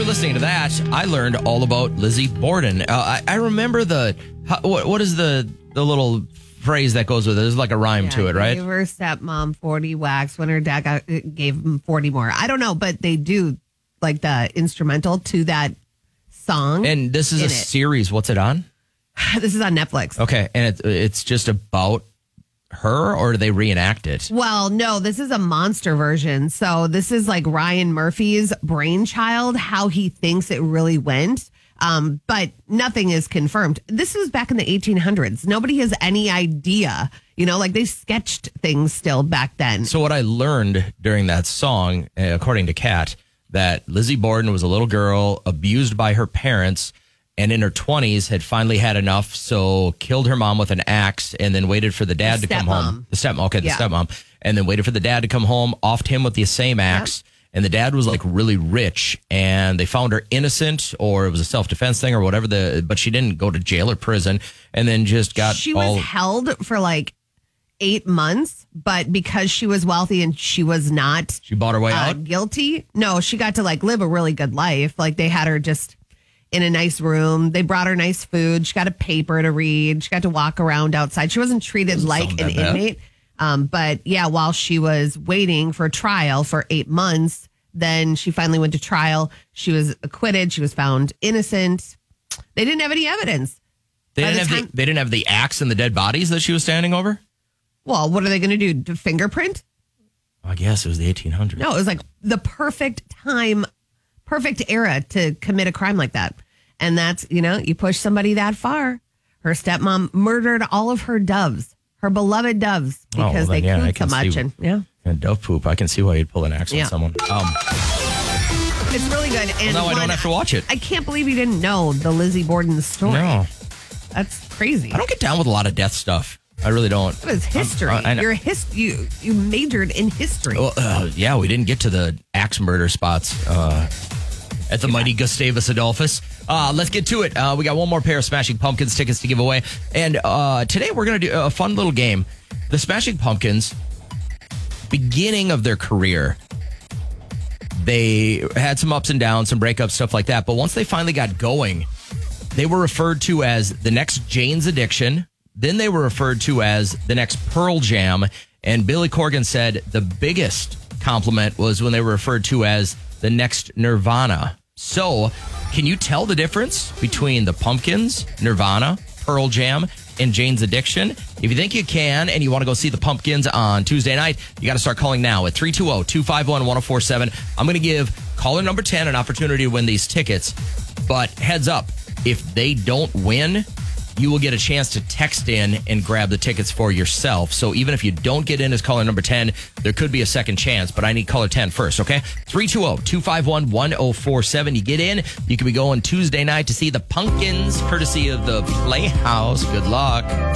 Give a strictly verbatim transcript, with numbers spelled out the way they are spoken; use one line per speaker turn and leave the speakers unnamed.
listening to that, I learned all about Lizzie Borden. Uh, I, I remember the, how, what, what is the the little phrase that goes with it? There's like a rhyme
yeah,
to it, right?
Gave her stepmom forty whacks when her dad got, gave him forty more. I don't know, but they do like the instrumental to that song.
And this is a
it.
series. What's it on?
This is on Netflix.
Okay, and it, it's just about her, or do they reenact it?
Well, no, this is a monster version. So this is like Ryan Murphy's brainchild, how he thinks it really went. Um, but nothing is confirmed. This was back in the eighteen hundreds. Nobody has any idea, you know, like they sketched things still back then.
So what I learned during that song, uh, according to Kat, that Lizzie Borden was a little girl abused by her parents, and in her twenties had finally had enough, so killed her mom with an axe and then waited for the dad
The
to come
stepmom.
home. The stepmom, okay, the
Yeah.
stepmom. And then waited for the dad to come home, offed him with the same axe.
Yep.
And the dad was like really rich, and they found her innocent, or it was a self-defense thing or whatever. The But she didn't go to jail or prison, and then just got
She
all...
was held for like eight months, but because she was wealthy and she was not
She bought her way
uh,
out?
guilty, no, she got to like live a really good life. Like they had her just in a nice room. They brought her nice food. She got a paper to read. She got to walk around outside. She wasn't treated
Doesn't
like
sound
an
that bad.
inmate. Um, but yeah, while she was waiting for trial for eight months, then she finally went to trial. She was acquitted. She was found innocent. They didn't have any evidence.
They
By
didn't,
the
have
time-
the, they didn't have the axe and the dead bodies that she was standing over?
Well, what are they going to do? To fingerprint?
I guess it was the eighteen hundreds.
No, it was like the perfect time, perfect era to commit a crime like that. And that's, you know, you push somebody that far. Her stepmom murdered all of her doves, her beloved doves,
Oh, well,
because
then,
they
yeah, I
cooed so
can
much.
see-
And yeah,
And dove poop. I can see why you'd pull an axe
Yeah.
on someone. Um,
it's really good. And
no, I don't
one-
have to watch it.
I can't believe you didn't know the Lizzie Borden story.
No.
That's crazy.
I don't get down with a lot of death stuff. I really don't.
It was history.
I- I know.
You're a his- you, you majored in history.
Well, uh, yeah, we didn't get to the axe murder spots uh, at the mighty Gustavus Adolphus. Uh, let's get to it. Uh, we got one more pair of Smashing Pumpkins tickets to give away. And uh, today we're going to do a fun little game. The Smashing Pumpkins, beginning of their career, they had some ups and downs, some breakups, stuff like that. But once they finally got going, they were referred to as the next Jane's Addiction. Then they were referred to as the next Pearl Jam. And Billy Corgan said the biggest compliment was when they were referred to as the next Nirvana. So, can you tell the difference between the Pumpkins, Nirvana, Pearl Jam, and Jane's Addiction? If you think you can and you want to go see the Pumpkins on Tuesday night, you got to start calling now at three two zero, two five one, one zero four seven. I'm going to give caller number ten an opportunity to win these tickets. But heads up, if they don't win, you will get a chance to text in and grab the tickets for yourself. So even if you don't get in as caller number ten, there could be a second chance, but I need caller ten first, okay? three two zero, two five one, one zero four seven. You get in, you can be going Tuesday night to see the Pumpkins, courtesy of the Playhouse. Good luck.